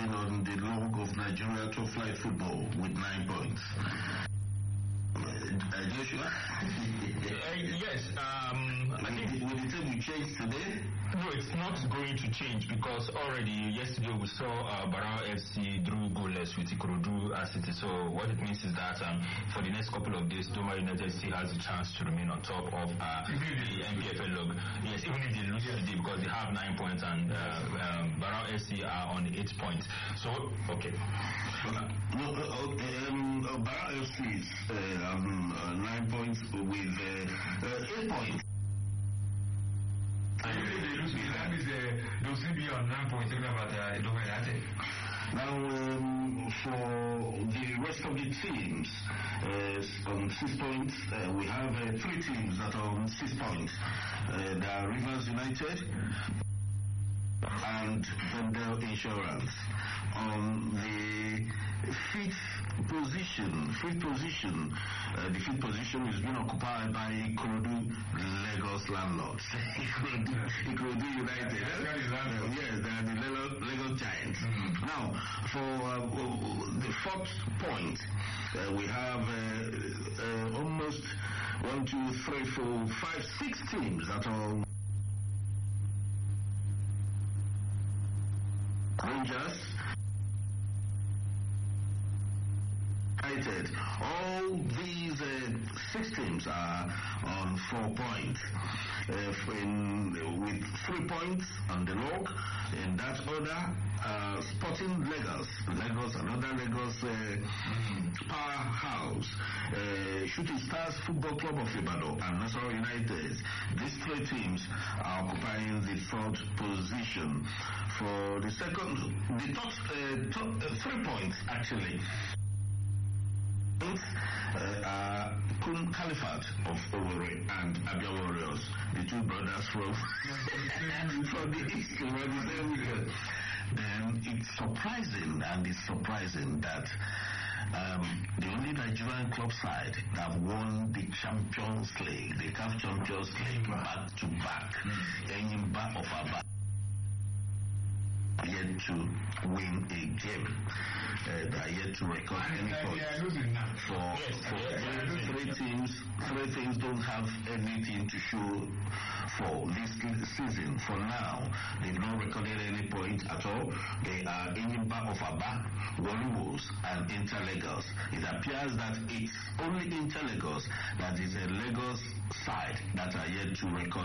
lead on the log of Nigeria top flight football with 9 points. Joshua? Yes. I think will the table change today? No, it's not going to change because already yesterday we saw Barao FC drew goalless with Ikorodu City. So what it means is that for the next couple of days, Doma United still has a chance to remain on top of the NPFL log. Yes, even if they lose today because they have 9 points and Barao FC are on 8 points. So okay. Barao FC is 9 points with 8 points. And if they lose, that means they'll still be on 9 points about Doma United. Now, for the rest of the teams, on 6 points, we have 3 teams that are on 6 points. They are Rivers United and Vendel Insurance. On the fifth position, the fifth position is being occupied by Ikorodu Lagos landlords. Ikorodu United. Yes, they are the Lagos Giants. Now, for the fourth point, we have almost 1, 2, 3, 4, 5, 6 teams that are Rangers, United. All these 6 teams are on 4 points, with 3 points on the log. In that order, Sporting Lagos, another Lagos powerhouse, Shooting Stars Football Club of Ibadan, and Nassau United. These 3 teams are occupying the 3rd position. For the top 3 points actually. Kun Caliphate of Owerri and Abia Warriors, the 2 brothers from the east, then it's surprising that the only Nigerian club side that won the Champions League, the CAF Champions League back to back, Enyimba of Aba, yet to win a game. They are yet to record any points. For 3 teams don't have anything to show for this season. For now, they've not recorded any points at all. They are Enyimba of Aba, Warriors, and Inter Lagos. It appears that it's only Inter Lagos that is a Lagos side that are yet to record.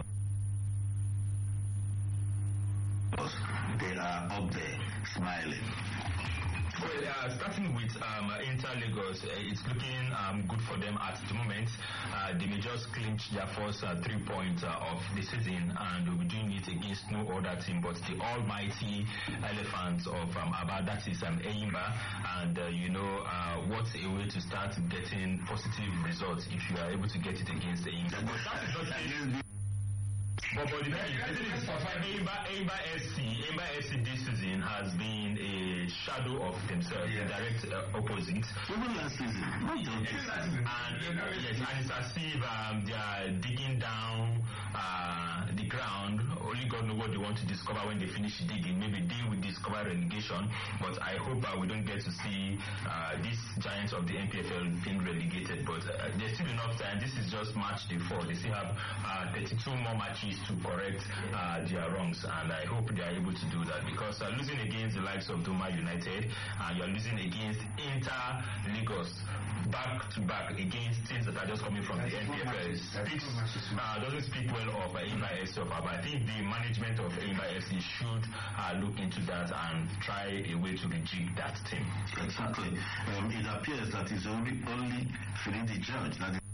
They are up there smiling. Well, starting with Inter Lagos, it's looking good for them at the moment. They may just clinch their first 3 points of the season, and they'll be doing it against no other team but the almighty elephants of Aba, that is Enyimba. And what's a way to start getting positive results if you are able to get it against Enyimba? But that is not But the Enyimba FC this season has been a shadow of themselves, the direct opposite. Even last season. And it's as if they are digging down the ground. Only God knows what they want to discover when they finish digging. Maybe they will discover relegation. But I hope we don't get to see these giants of the NPFL being relegated. But there's still enough time. This is just match day 4. They still have 32 more matches to correct their wrongs, and I hope they are able to do that, because losing against the likes of Doma United and you're losing against Inter Lagos back to back against teams that are just coming from the NPFL doesn't speak well of Enyimba FC of Aba. I think the management of Enyimba FC should look into that and try a way to rejig that team. Exactly. It appears that it's only Finidi Judge that